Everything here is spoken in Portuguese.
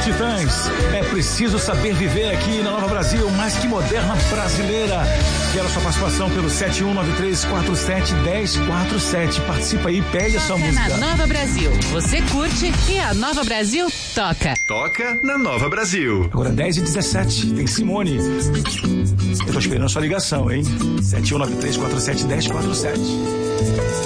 Titãs, é preciso saber viver aqui na Nova Brasil, mais que moderna brasileira. Quero sua participação pelo 7193471047. Participa aí, pede a sua música. Na Nova Brasil, você curte e a Nova Brasil toca. Toca na Nova Brasil. Agora 10h17, tem Simone. Eu tô esperando a sua ligação, hein? 7193471047.